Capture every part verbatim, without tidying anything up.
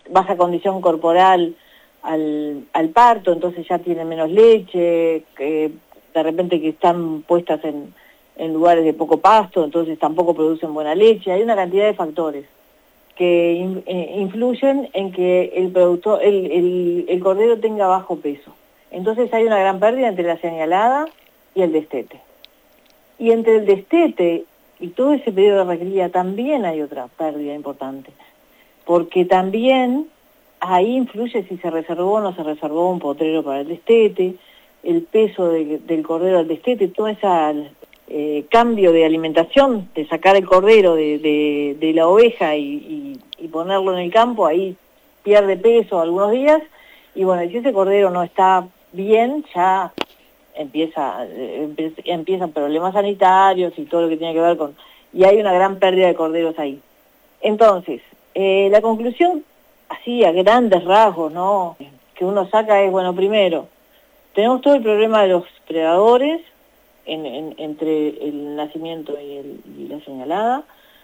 baja condición corporal al, al parto, entonces ya tienen menos leche, que de repente que están puestas en, en lugares de poco pasto, entonces tampoco producen buena leche. Hay una cantidad de factores que in, eh, influyen en que el, productor, el, el, el cordero tenga bajo peso. Entonces hay una gran pérdida entre la señalada y el destete. Y entre el destete y todo ese periodo de recría también hay otra pérdida importante, porque también ahí influye si se reservó o no se reservó un potrero para el destete, el peso de, del cordero al destete, todo ese eh, cambio de alimentación, de sacar el cordero de, de, de la oveja y, y, y ponerlo en el campo, ahí pierde peso algunos días, y bueno, si ese cordero no está bien, ya empieza eh, empiezan problemas sanitarios y todo lo que tiene que ver con... y hay una gran pérdida de corderos ahí. Entonces, eh, la conclusión, así a grandes rasgos, ¿no?, que uno saca es, bueno, primero, tenemos todo el problema de los predadores en, en, entre el nacimiento y, el, y la señalada.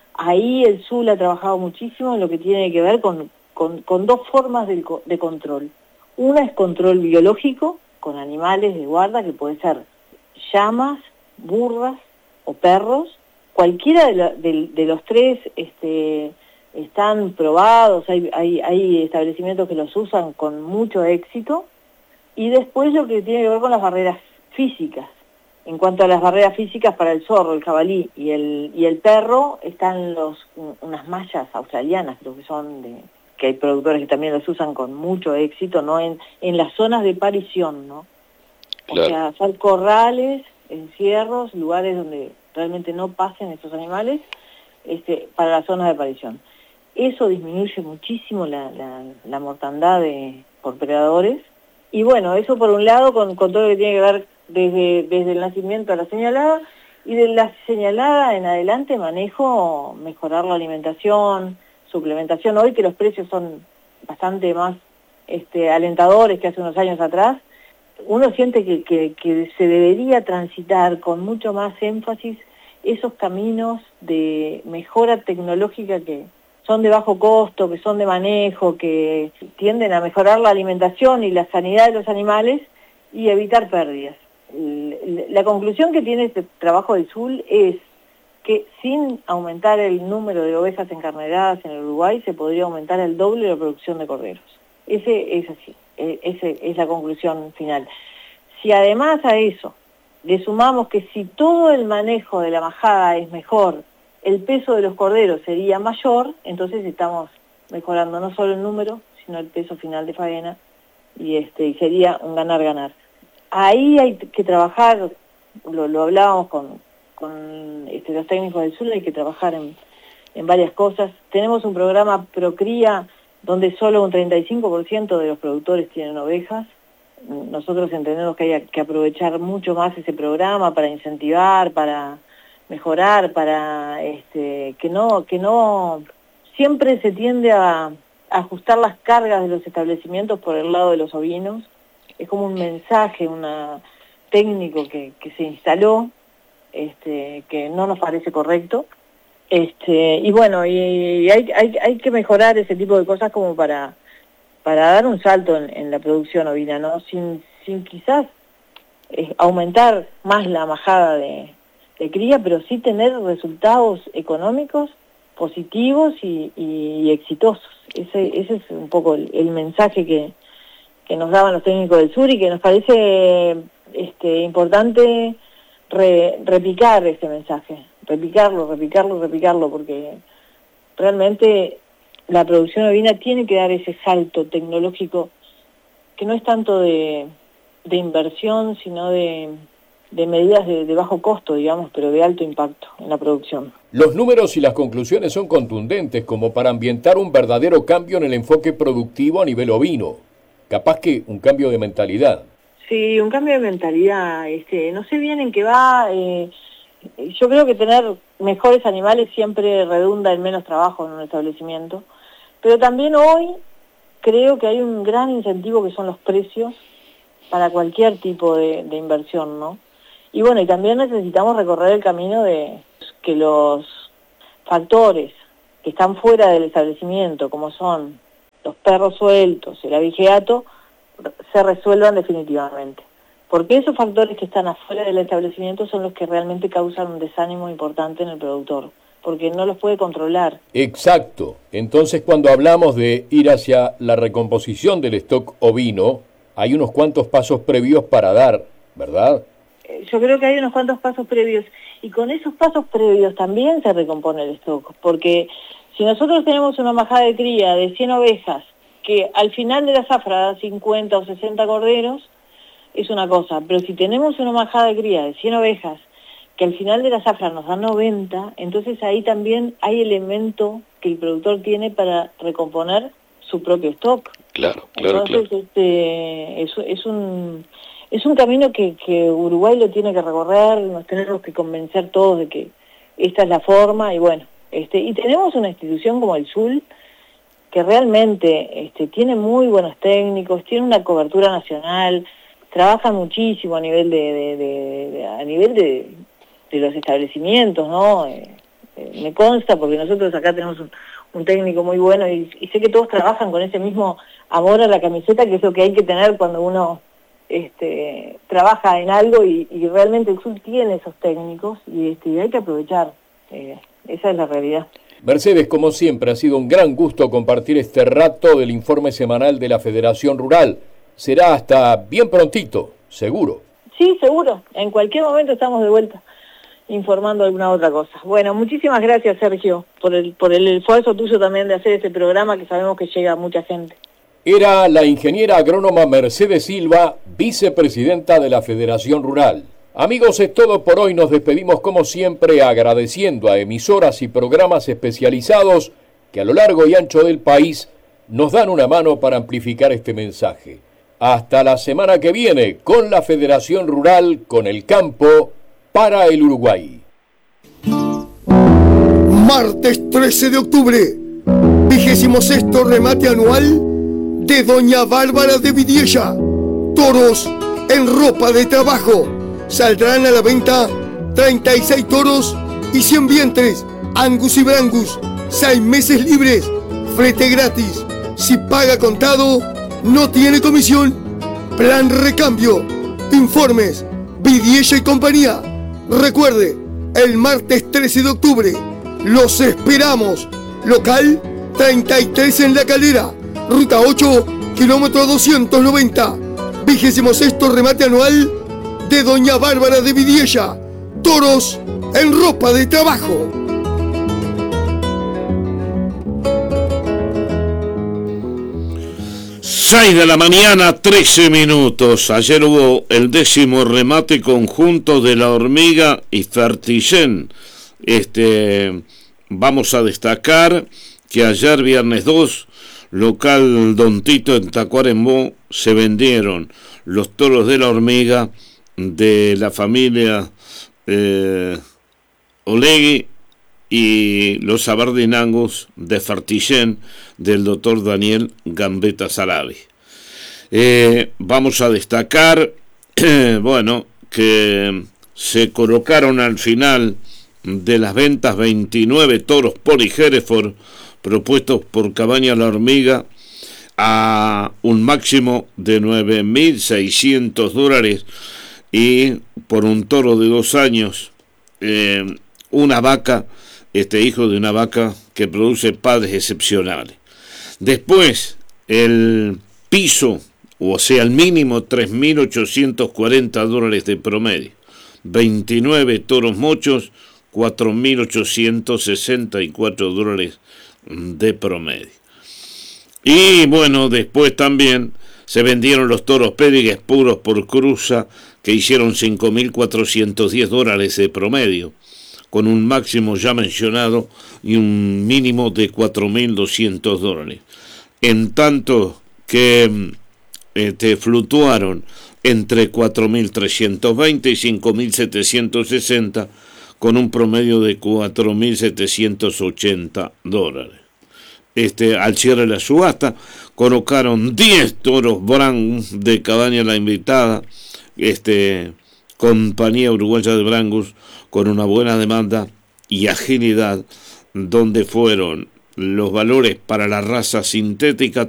Ahí el S U L ha trabajado muchísimo en lo que tiene que ver con, con, con dos formas de, de control. Una es control biológico, con animales de guarda, que pueden ser llamas, burras o perros. Cualquiera de, la, de, de los tres este, están probados, hay, hay, hay establecimientos que los usan con mucho éxito. Y después lo que tiene que ver con las barreras físicas. En cuanto a las barreras físicas para el zorro, el jabalí y el, y el perro, están los, unas mallas australianas, creo que son de... que hay productores que también los usan con mucho éxito, ¿no? En, en las zonas de parición, ¿no? Claro. O sea, hacer corrales, encierros, lugares donde realmente no pasen estos animales, este, para las zonas de parición. Eso disminuye muchísimo la, la, la mortandad de, por predadores. Y bueno, eso por un lado con, con todo lo que tiene que ver desde, desde el nacimiento a la señalada, y de la señalada en adelante manejo, mejorar la alimentación, suplementación. Hoy que los precios son bastante más este, alentadores que hace unos años atrás, uno siente que, que, que se debería transitar con mucho más énfasis esos caminos de mejora tecnológica que son de bajo costo, que son de manejo, que tienden a mejorar la alimentación y la sanidad de los animales y evitar pérdidas. La conclusión que tiene este trabajo del S U L es que sin aumentar el número de ovejas encarneradas en el Uruguay se podría aumentar el doble la producción de corderos. Ese es así, esa es la conclusión final. Si además a eso le sumamos que si todo el manejo de la majada es mejor, el peso de los corderos sería mayor, entonces estamos mejorando no solo el número, sino el peso final de faena, y este y sería un ganar-ganar. Ahí hay que trabajar, lo, lo hablábamos con, con este, los técnicos del S U L, hay que trabajar en, en varias cosas. Tenemos un programa Procría donde solo un treinta y cinco por ciento de los productores tienen ovejas. Nosotros entendemos que hay que aprovechar mucho más ese programa para incentivar, para mejorar, para este, que no, que no siempre se tiende a, a ajustar las cargas de los establecimientos por el lado de los ovinos. Es como un mensaje, una técnico que, que se instaló, este, que no nos parece correcto. Este, y bueno, y, y hay, hay, hay que mejorar ese tipo de cosas como para, para dar un salto en, en la producción ovina, ¿no? Sin, sin quizás eh, aumentar más la majada de, de cría, pero sí tener resultados económicos positivos y, y, y exitosos. Ese, ese es un poco el, el mensaje que, que nos daban los técnicos del sur y que nos parece este, importante re, repicar ese mensaje, repicarlo, repicarlo, repicarlo, porque realmente la producción ovina tiene que dar ese salto tecnológico que no es tanto de, de inversión, sino de, de medidas de, de bajo costo, digamos, pero de alto impacto en la producción. Los números y las conclusiones son contundentes como para ambientar un verdadero cambio en el enfoque productivo a nivel ovino. Capaz que un cambio de mentalidad. Sí, un cambio de mentalidad. Este, no sé bien en qué va. Eh, yo creo que tener mejores animales siempre redunda en menos trabajo en un establecimiento. Pero también hoy creo que hay un gran incentivo que son los precios para cualquier tipo de, de inversión, ¿no? Y bueno, y también necesitamos recorrer el camino de que los factores que están fuera del establecimiento, como son los perros sueltos, el abigeato, se resuelvan definitivamente. Porque esos factores que están afuera del establecimiento son los que realmente causan un desánimo importante en el productor, porque no los puede controlar. Exacto. Entonces, cuando hablamos de ir hacia la recomposición del stock ovino, hay unos cuantos pasos previos para dar, ¿verdad? Yo creo que hay unos cuantos pasos previos, y con esos pasos previos también se recompone el stock, porque si nosotros tenemos una majada de cría de cien ovejas, que al final de la zafra da cincuenta o sesenta corderos, es una cosa, pero si tenemos una majada de cría de cien ovejas, que al final de la zafra nos da noventa, entonces ahí también hay elemento que el productor tiene para recomponer su propio stock. Claro, claro, entonces, claro. Este, es, es un es un camino que, que Uruguay lo tiene que recorrer, nos tenemos que convencer todos de que esta es la forma, y bueno, este, y tenemos una institución como el S U L, que realmente este, tiene muy buenos técnicos, tiene una cobertura nacional, trabaja muchísimo a nivel de, de, de, de a nivel de, de los establecimientos, ¿no? Eh, eh, me consta porque nosotros acá tenemos un, un técnico muy bueno y, y sé que todos trabajan con ese mismo amor a la camiseta, que es lo que hay que tener cuando uno este, trabaja en algo, y, y realmente el S U L tiene esos técnicos y, este, y hay que aprovechar, eh, esa es la realidad. Mercedes, como siempre, ha sido un gran gusto compartir este rato del informe semanal de la Federación Rural. Será hasta bien prontito, seguro. Sí, seguro. En cualquier momento estamos de vuelta informando alguna otra cosa. Bueno, muchísimas gracias, Sergio, por el, por el esfuerzo tuyo también de hacer este programa, que sabemos que llega a mucha gente. Era la ingeniera agrónoma Mercedes Silva, vicepresidenta de la Federación Rural. Amigos, es todo por hoy. Nos despedimos como siempre agradeciendo a emisoras y programas especializados que a lo largo y ancho del país nos dan una mano para amplificar este mensaje. Hasta la semana que viene con la Federación Rural, con el campo, para el Uruguay. Martes trece de octubre, vigésimo sexto remate anual de Doña Bárbara de Vidiella. Toros en ropa de trabajo. Saldrán a la venta treinta y seis toros y cien vientres, Angus y Brangus, seis meses libres, frete gratis. Si paga contado, no tiene comisión. Plan recambio. Informes, Vidiella y compañía. Recuerde, el martes trece de octubre, los esperamos. Local treinta y tres en La Calera, ruta ocho, kilómetro doscientos noventa. Vigésimo sexto remate anual de Doña Bárbara de Vidiella. Toros en ropa de trabajo. seis de la mañana, trece minutos. Ayer hubo el décimo remate conjunto de La Hormiga y Fertillén. Este, vamos a destacar que ayer, viernes dos, local Don Tito en Tacuarembó, se vendieron los toros de La Hormiga de la familia eh, Olegui y los Abardinangos de Fertillén del doctor Daniel Gambetta Salavi. Eh, vamos a destacar, eh, bueno, que se colocaron al final de las ventas veintinueve toros por Hereford propuestos por Cabaña La Hormiga a un máximo de nueve mil seiscientos dólares, y por un toro de dos años, eh, una vaca, este hijo de una vaca que produce padres excepcionales. Después, el piso, o sea, el mínimo, tres mil ochocientos cuarenta dólares de promedio. veintinueve toros mochos, cuatro mil ochocientos sesenta y cuatro dólares de promedio. Y bueno, después también se vendieron los toros Périgues puros por cruza, que hicieron cinco mil cuatrocientos diez dólares de promedio, con un máximo ya mencionado y un mínimo de cuatro mil doscientos dólares. En tanto que este, fluctuaron entre cuatro mil trescientos veinte y cinco mil setecientos sesenta, con un promedio de cuatro mil setecientos ochenta dólares. Este, al cierre de la subasta, colocaron diez toros Brangus de Cabaña La Invitada, este, compañía uruguaya de Brangus, con una buena demanda y agilidad, donde fueron los valores para la raza sintética